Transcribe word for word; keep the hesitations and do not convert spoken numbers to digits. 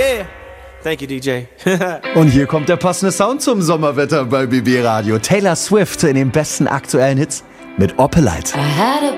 Yeah. Thank you, D J. Und hier kommt der passende Sound zum Sommerwetter bei B B Radio. Taylor Swift in den besten aktuellen Hits mit Opelite. I had a